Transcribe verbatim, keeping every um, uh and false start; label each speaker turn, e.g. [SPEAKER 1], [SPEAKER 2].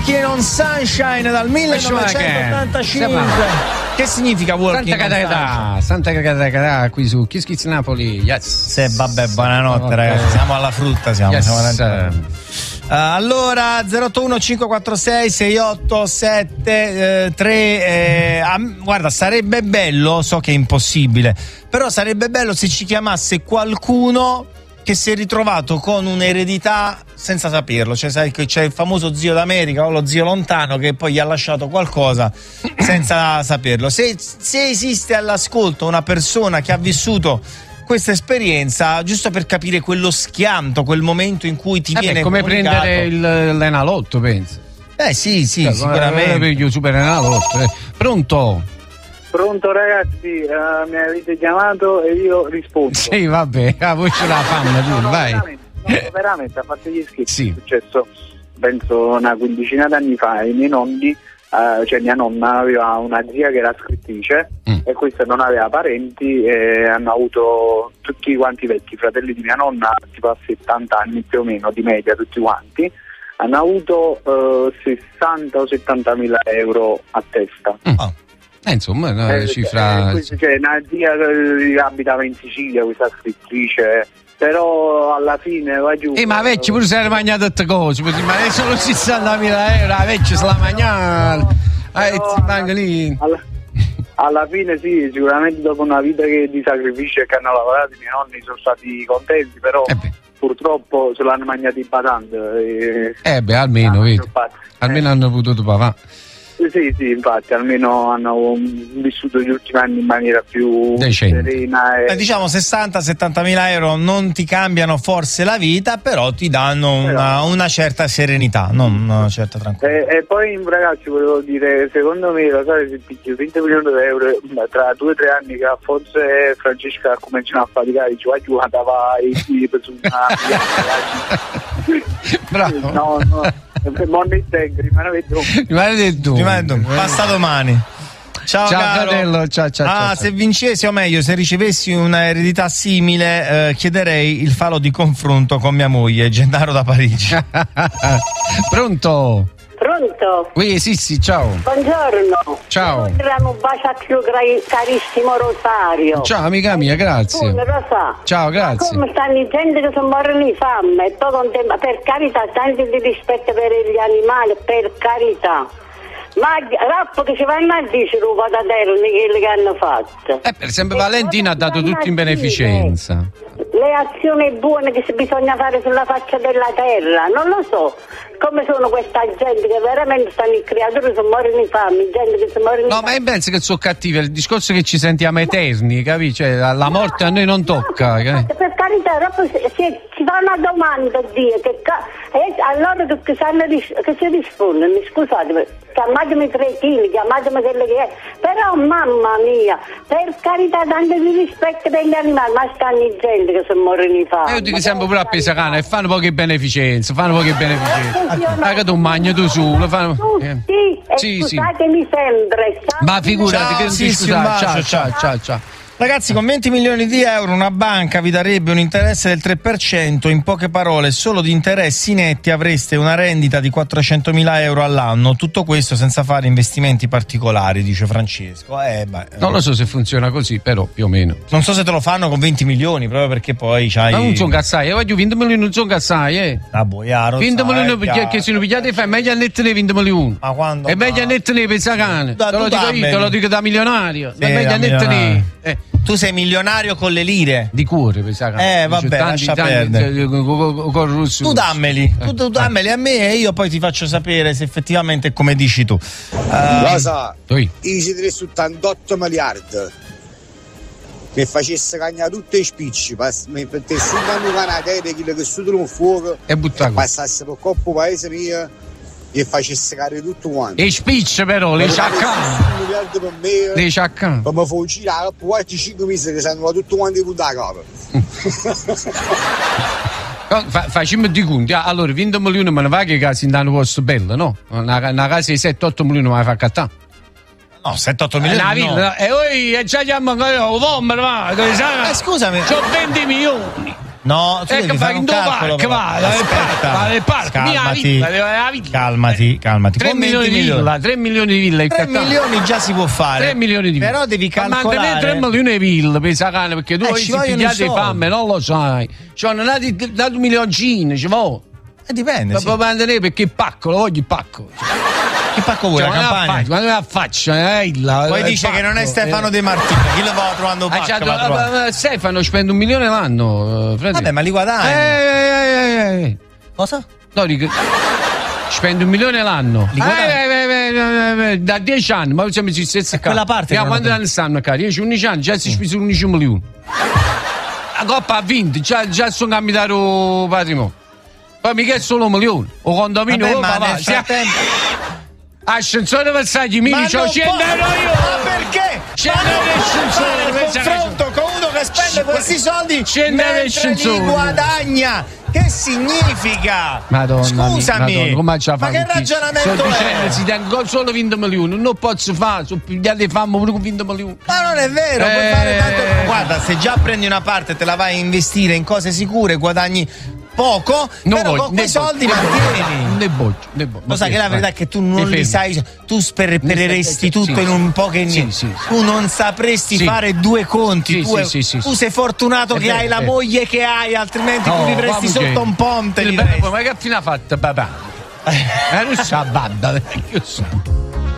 [SPEAKER 1] Walking on Sunshine dal millenovecentottantacinque. Che significa Walking
[SPEAKER 2] Santa
[SPEAKER 1] on Sunshine?
[SPEAKER 2] Santa Catarata qui su Kiss Kiss Napoli. Yes.
[SPEAKER 1] Se vabbè, buonanotte ragazzi, siamo alla frutta, siamo,
[SPEAKER 2] yes.
[SPEAKER 1] siamo Uh, allora zero otto uno cinque quattro sei sei otto sette tre eh, ah, guarda, sarebbe bello, so che è impossibile, però sarebbe bello se ci chiamasse qualcuno che si è ritrovato con un'eredità senza saperlo, cioè sai che c'è il famoso zio d'America o lo zio lontano che poi gli ha lasciato qualcosa senza saperlo. Se, se esiste all'ascolto una persona che ha vissuto questa esperienza, giusto per capire quello schianto, quel momento in cui ti
[SPEAKER 2] eh
[SPEAKER 1] viene
[SPEAKER 2] beh, come
[SPEAKER 1] comunicato.
[SPEAKER 2] Prendere il, l'Enalotto, penso.
[SPEAKER 1] Eh sì, sì,
[SPEAKER 2] cioè,
[SPEAKER 1] sicuramente.
[SPEAKER 2] Io super Enalotto. Eh. Pronto?
[SPEAKER 3] Pronto ragazzi, uh, mi avete chiamato e io rispondo.
[SPEAKER 2] Sì, vabbè, la voce la fanno,
[SPEAKER 3] no, no,
[SPEAKER 2] vai.
[SPEAKER 3] Veramente, no, veramente, a parte gli scherzi,
[SPEAKER 2] sì.
[SPEAKER 3] È successo penso una quindicina d'anni fa ai miei nonni. Uh, cioè mia nonna aveva una zia che era scrittrice mm. e questa non aveva parenti e hanno avuto tutti quanti vecchi fratelli di mia nonna, tipo a settanta anni più o meno di media tutti quanti, hanno avuto uh, sessanta o settanta mila euro a testa.
[SPEAKER 2] Mm. Oh. Eh, insomma una
[SPEAKER 3] eh,
[SPEAKER 2] cifra
[SPEAKER 3] eh, questa, cioè, una zia che abitava in Sicilia, questa scrittrice, però alla fine va giù.
[SPEAKER 2] Eh, ma vecchio pure se era mangiato tutte cose, ma è solo sessantamila euro, la vecchio se la mangiava. Eh,
[SPEAKER 3] alla,
[SPEAKER 2] lì.
[SPEAKER 3] Alla, alla fine sì, sicuramente dopo una vita che di sacrificio e che hanno lavorato i miei nonni sono stati contenti, però eh purtroppo se l'hanno mangiati badando. E,
[SPEAKER 2] eh beh, almeno, vedi, almeno
[SPEAKER 3] eh.
[SPEAKER 2] hanno potuto pagare.
[SPEAKER 3] Sì, sì, infatti, almeno hanno vissuto gli ultimi anni in maniera più
[SPEAKER 2] decente,
[SPEAKER 3] serena. E...
[SPEAKER 1] Eh, diciamo sessanta settanta mila euro non ti cambiano forse la vita, però ti danno una, però... una certa serenità, non una certa tranquillità.
[SPEAKER 3] E, e poi ragazzi volevo dire, secondo me lo sai, se picchio venti milioni di euro tra due o tre anni che forse Francesca cominciano a faticare, ci va giù, andava i per su una
[SPEAKER 2] bravo.
[SPEAKER 3] No, no. Rimane
[SPEAKER 2] tu,
[SPEAKER 1] rimane tu, passa domani. Ciao,
[SPEAKER 2] ciao
[SPEAKER 1] caro.
[SPEAKER 2] Fratello, ciao, ciao,
[SPEAKER 1] ah,
[SPEAKER 2] ciao,
[SPEAKER 1] se
[SPEAKER 2] ciao.
[SPEAKER 1] vincessi, o meglio, se ricevessi una eredità simile, eh, chiederei il falò di confronto con mia moglie, Gennaro da Parigi.
[SPEAKER 2] Pronto?
[SPEAKER 4] Pronto?
[SPEAKER 2] Oui, sì, sì, ciao.
[SPEAKER 4] Buongiorno.
[SPEAKER 2] Ciao.
[SPEAKER 4] Un bacio a più carissimo Rosario.
[SPEAKER 2] Ciao amica mia, grazie.
[SPEAKER 4] Rosa.
[SPEAKER 2] Ciao, grazie.
[SPEAKER 4] Ma come stanno i gente che sono morti di fame? E poi con te, per carità, tanti di rispetto per gli animali, per carità. Ma Rappo che ci vanno a dire ruba da terra quelli che hanno fatto.
[SPEAKER 2] Eh, per esempio Valentina ha dato tutto in beneficenza.
[SPEAKER 4] Le azioni buone che bisogna fare sulla faccia della terra, non lo so. Come sono questa gente che veramente stanno in creature, sono morti di fame, gente che sono morti di
[SPEAKER 2] no,
[SPEAKER 4] fame.
[SPEAKER 2] ma io penso che sono cattivi, il discorso è che ci sentiamo eterni, capisci? Cioè, la morte no, a noi non tocca.
[SPEAKER 4] No, per carità, dopo si, si, si fa una domanda, Dio, che e allora che, che, sanno, che si rispondono, scusate, chiamatemi cretini, chiamatemi quello che è, però mamma mia, per carità, tanto di rispetto per gli animali, ma stanno in gente che sono morti di fame.
[SPEAKER 2] Io dico sempre pure a Pesacana e fanno poche beneficenze, fanno poche beneficenze. Ma che tu mangi tu su, lo fanno.
[SPEAKER 4] Tutti,
[SPEAKER 2] eh.
[SPEAKER 4] sì, scusatemi sì. sempre.
[SPEAKER 2] Ma figurati
[SPEAKER 1] ciao,
[SPEAKER 2] che non
[SPEAKER 1] sì,
[SPEAKER 2] ti
[SPEAKER 1] sì,
[SPEAKER 2] scusate. Ciao,
[SPEAKER 1] ciao,
[SPEAKER 2] ciao, ciao, ciao.
[SPEAKER 1] Ragazzi, con venti milioni di euro una banca vi darebbe un interesse del tre per cento, in poche parole solo di interessi netti avreste una rendita di quattrocentomila euro all'anno, tutto questo senza fare investimenti particolari, dice Francesco. Eh, beh,
[SPEAKER 2] non lo so se funziona così, però più o meno.
[SPEAKER 1] Non so se te lo fanno con venti milioni, proprio perché poi c'hai...
[SPEAKER 2] Ma non sono cazzai, eh, voglio venti milioni non sono cazzai, eh.
[SPEAKER 1] Ah, boiaro,
[SPEAKER 2] venti milioni perché se non pigliate fai meglio a nettene venti milioni.
[SPEAKER 1] Ma quando?
[SPEAKER 2] È meglio a nettene Pesacane. Te lo dico io, te lo dico da milionario. È
[SPEAKER 1] eh,
[SPEAKER 2] meglio a nettene.
[SPEAKER 1] Eh. Tu sei milionario con le lire
[SPEAKER 2] di cuore, Pesacane.
[SPEAKER 1] Eh vabbè, tanti, lascia tanti, perdere. Tu dammeli, tu, tu dammeli a me e io poi ti faccio sapere se effettivamente è come dici tu.
[SPEAKER 5] Uh, Lo so, io ci direi ottantotto miliardi che facesse cagnare tutti i spicci, mi mettesse un anno canadere, quello che sudono un fuoco
[SPEAKER 2] e
[SPEAKER 5] passasse per coppo paese mio e facesse cagare tutto quanto.
[SPEAKER 2] E spicce però, le ciaccane.
[SPEAKER 5] Per me,
[SPEAKER 2] le ciaccane.
[SPEAKER 5] Ma mi fa girare poi cinque mesi che sanno tutto quanto di punta a capo.
[SPEAKER 2] Fa, facciamo di conti, allora venti milioni me ne va che casa in un posto bello, no? Una, una casa di sette otto milioni me la fa cattare.
[SPEAKER 1] No, sette otto milioni
[SPEAKER 2] eh, no. E poi già chiamo io, va,
[SPEAKER 1] eh, scusami.
[SPEAKER 2] C'ho venti milioni.
[SPEAKER 1] No, tu devi fare un calcolo.
[SPEAKER 2] Park, va,
[SPEAKER 1] aspetta,
[SPEAKER 2] il park,
[SPEAKER 1] calmati,
[SPEAKER 2] la villa, la villa.
[SPEAKER 1] calmati, calmati.
[SPEAKER 2] tre milioni di villa, tre milioni di villa.
[SPEAKER 1] tre milioni già si può fare.
[SPEAKER 2] tre milioni di villa.
[SPEAKER 1] Però devi calcolare.
[SPEAKER 2] Ma mantenere tre milioni di villa, pensa cane, perché tu
[SPEAKER 1] eh,
[SPEAKER 2] hai pigliato di fame, non lo sai. Ci hanno dato dato milioncini, ci vuole.
[SPEAKER 1] Eh, dipende.
[SPEAKER 2] Ma
[SPEAKER 1] sì.
[SPEAKER 2] può mantenere perché il pacco, lo voglio il pacco.
[SPEAKER 1] Che pacco vuoi,
[SPEAKER 2] cioè,
[SPEAKER 1] la campagna?
[SPEAKER 2] Ma la faccia, eh, la,
[SPEAKER 1] poi dice
[SPEAKER 2] pacco,
[SPEAKER 1] che non è Stefano eh. De Martino, chi lo va trovando un pacco?
[SPEAKER 2] Ah, già, Stefano spende un milione l'anno, uh,
[SPEAKER 1] vabbè, ma li guadagna.
[SPEAKER 2] Eh, eh, eh, eh.
[SPEAKER 1] Cosa?
[SPEAKER 2] No, dico, spende un milione l'anno.
[SPEAKER 1] Li
[SPEAKER 2] eh, eh, eh, eh, da dieci anni, ma siamo ci stessi qua.
[SPEAKER 1] Quella parte.
[SPEAKER 2] Ma quanti anni stanno, cari? dieci undici anni, già si è speso undici milioni. La Coppa ha vinto, già, già sono cambiato patrimonio. Poi mica è solo un milione. O condominio,
[SPEAKER 1] vabbè,
[SPEAKER 2] oh,
[SPEAKER 1] ma
[SPEAKER 2] va,
[SPEAKER 1] nel frattempo...
[SPEAKER 2] Ascensore Versailles, mi dice scenderò io!
[SPEAKER 1] Ma perché?
[SPEAKER 2] Scendere l'ascensore!
[SPEAKER 1] Confronto con uno che spende questi soldi
[SPEAKER 2] scendere
[SPEAKER 1] mentre li guadagna! Che significa?
[SPEAKER 2] Madonna,
[SPEAKER 1] scusami,
[SPEAKER 2] Madonna, come
[SPEAKER 1] ma che ragionamento
[SPEAKER 2] sto
[SPEAKER 1] è?
[SPEAKER 2] Dicendo, si tengo solo venti milioni, non posso fare, sono pigliati famo pure con venti milioni.
[SPEAKER 1] Ma non è vero,
[SPEAKER 2] eh...
[SPEAKER 1] puoi fare tanto. Guarda, se già prendi una parte e te la vai a investire in cose sicure, guadagni poco,
[SPEAKER 2] no,
[SPEAKER 1] però
[SPEAKER 2] voglio,
[SPEAKER 1] con quei soldi
[SPEAKER 2] ne
[SPEAKER 1] mantieni.
[SPEAKER 2] Ne voglio, ne voglio.
[SPEAKER 1] Lo sai che la verità è che tu non li sai, tu sperpereresti tutto
[SPEAKER 2] sì,
[SPEAKER 1] in un po' che
[SPEAKER 2] sì,
[SPEAKER 1] niente.
[SPEAKER 2] sì,
[SPEAKER 1] tu non sapresti
[SPEAKER 2] sì.
[SPEAKER 1] fare due conti.
[SPEAKER 2] Sì,
[SPEAKER 1] tu,
[SPEAKER 2] sì, sì,
[SPEAKER 1] tu
[SPEAKER 2] sì.
[SPEAKER 1] sei fortunato è che vero, hai la moglie che hai, altrimenti
[SPEAKER 2] no,
[SPEAKER 1] tu vivresti sotto che... un ponte.
[SPEAKER 2] Ma che fine ha fatto papà? Eh, non sa, babba, che so.